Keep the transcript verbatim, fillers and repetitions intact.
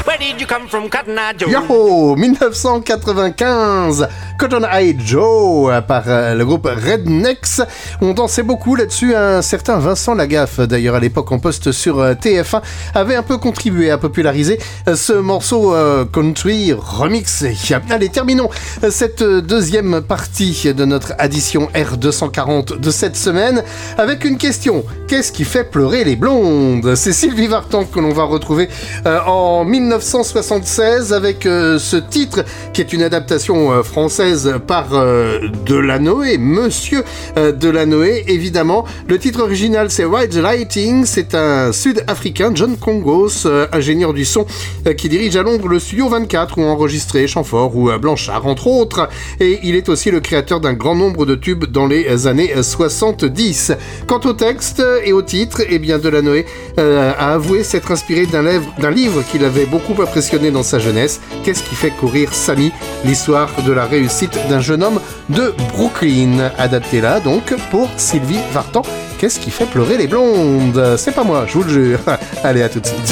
Where did you come from, Cotton Eye Joe? Yo, dix-neuf cent quatre-vingt-quinze, Cotton Eye Joe par euh, le groupe Rednecks. On dansait beaucoup là-dessus. Un certain Vincent Lagaffe, d'ailleurs à l'époque en poste sur euh, T F un, avait un peu contribué à populariser euh, ce morceau euh, country remixé. Allez, terminons euh, cette deuxième partie de notre addition R deux cent quarante de cette semaine avec une question. Qu'est-ce qui fait pleurer les blondes? C'est Sylvie Vartan que l'on va retrouver euh, en dix-neuf cent soixante-seize avec euh, ce titre qui est une adaptation euh, française par euh, Delanoë, Monsieur euh, Delanoë évidemment. Le titre original c'est Ride the Lighting, c'est un Sud-Africain, John Congos, euh, ingénieur du son euh, qui dirige à Londres le studio vingt-quatre où enregistré Chamfort ou euh, Blanchard entre autres, et il est aussi le créateur d'un grand nombre de tubes dans les années soixante-dix. Quant au texte et au titre, eh bien Delanoë euh, a avoué s'être inspiré d'un livre, d'un livre qu'il avait beaucoup impressionné dans sa jeunesse. Qu'est-ce qui fait courir Sammy? L'histoire de la réussite d'un jeune homme de Brooklyn. Adapté là donc pour Sylvie Vartan. Qu'est-ce qui fait pleurer les blondes? C'est pas moi, je vous le jure. Allez, à tout de suite.